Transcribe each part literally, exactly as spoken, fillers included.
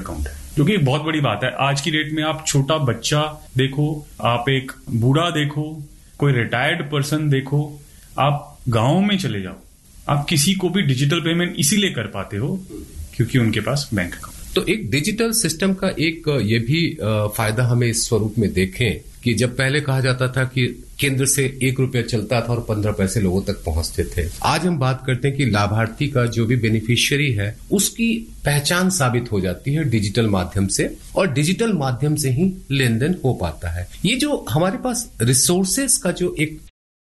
Account है, जो कि बहुत बड़ी बात है। आज की डेट में आप छोटा बच्चा देखो, आप एक बूढ़ा देखो, कोई रिटायर्ड पर्सन देखो, आप गांव में चले जाओ, आप किसी को भी डिजिटल पेमेंट इसीलिए कर पाते हो क्योंकि उनके पास बैंक अकाउंट। तो एक डिजिटल सिस्टम का एक ये भी फायदा हमें इस स्वरूप में देखें कि जब पहले कहा जाता था कि केंद्र से एक रुपया चलता था और पंद्रह पैसे लोगों तक पहुंचते थे, आज हम बात करते हैं कि लाभार्थी का जो भी बेनिफिशियरी है उसकी पहचान साबित हो जाती है डिजिटल माध्यम से, और डिजिटल माध्यम से ही लेन देन हो पाता है। ये जो हमारे पास रिसोर्सेस का जो एक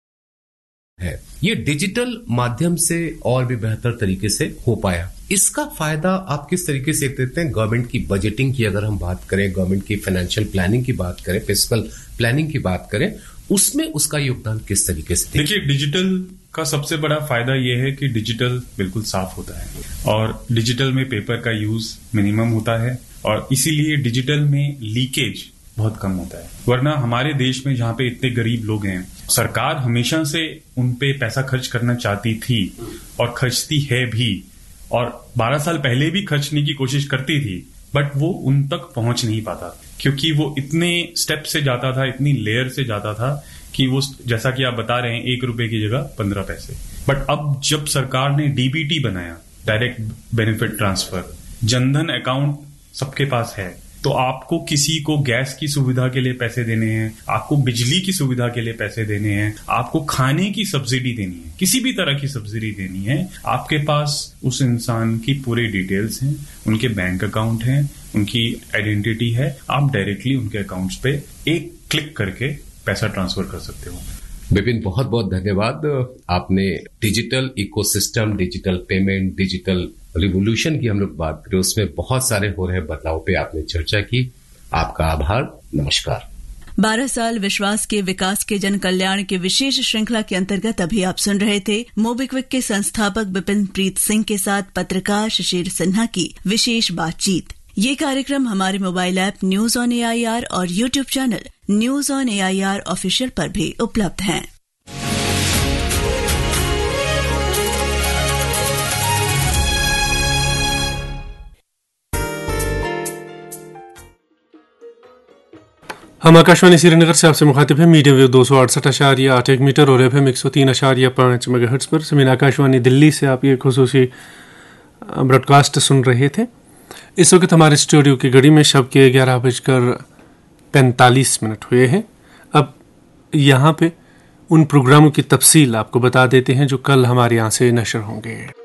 है, ये डिजिटल माध्यम से और भी बेहतर तरीके से हो पाया। इसका फायदा आप किस तरीके से देते हैं? गवर्नमेंट की बजटिंग की अगर हम बात करें, गवर्नमेंट की फाइनेंशियल प्लानिंग की बात करें, फिस्कल प्लानिंग की बात करें, उसमें उसका योगदान किस तरीके से? देखिए, डिजिटल का सबसे बड़ा फायदा यह है कि डिजिटल बिल्कुल साफ होता है और डिजिटल में पेपर का यूज मिनिमम होता है और इसीलिए डिजिटल में लीकेज बहुत कम होता है। वरना हमारे देश में जहां पे इतने गरीब लोग हैं, सरकार हमेशा से उन पे पैसा खर्च करना चाहती थी और खर्चती है भी, और बारह साल पहले भी खर्चने की कोशिश करती थी, बट वो उन तक पहुंच नहीं पाता क्योंकि वो इतने स्टेप से जाता था, इतनी लेयर से जाता था कि वो, जैसा कि आप बता रहे हैं, एक रुपए की जगह पंद्रह पैसे। बट अब जब सरकार ने डीबीटी बनाया, direct benefit transfer, Jan Dhan account सबके पास है, तो आपको किसी को गैस की सुविधा के लिए पैसे देने हैं, आपको बिजली की सुविधा के लिए पैसे देने हैं, आपको खाने की सब्सिडी देनी है, किसी भी तरह की सब्सिडी देनी है, आपके पास उस इंसान की पूरी डिटेल्स हैं, उनके बैंक अकाउंट हैं, उनकी आइडेंटिटी है, आप डायरेक्टली उनके अकाउंट्स पे एक क्लिक करके पैसा ट्रांसफर कर सकते हो। विपिन, बहुत बहुत धन्यवाद। आपने digital ecosystem, digital payment, digital revolution की हम लोग बात करें, उसमें बहुत सारे हो रहे बदलाव पे आपने चर्चा की। आपका आभार, नमस्कार। बारह साल विश्वास के विकास के जन कल्याण के विशेष श्रृंखला के अंतर्गत अभी आप सुन रहे थे मोबिक्विक के संस्थापक विपिन प्रीत सिंह के साथ पत्रकार शिशिर सिन्हा की विशेष बातचीत। ये कार्यक्रम हमारे mobile app news on AIR और YouTube channel news on AIR official पर भी उपलब्ध है। हम आकाशवाणी श्रीनगर से आपसे मुखातिब हैं। मीडियम वेव दो सौ अड़सठ अशारिया आठ एक मीटर और एफ एम एक सौ तीन अशारिया पाँच मेगाहर्ट्ज पर। जमीन आकाशवाणी दिल्ली से आप ये खुसूसी ब्रॉडकास्ट सुन रहे थे। इस वक्त हमारे स्टूडियो की घड़ी में शब के ग्यारह बजकर पैंतालीस मिनट हुए हैं। अब यहाँ पे उन प्रोग्रामों की तफसील आपको बता देते हैं जो कल हमारे यहाँ से नशर होंगे।